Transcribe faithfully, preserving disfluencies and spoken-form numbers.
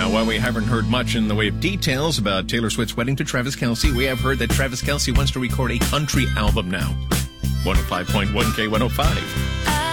Now, while we haven't heard much in the way of details about Taylor Swift's wedding to Travis Kelce, we have heard that Travis Kelce wants to record a country album now. one oh five point one K one oh five.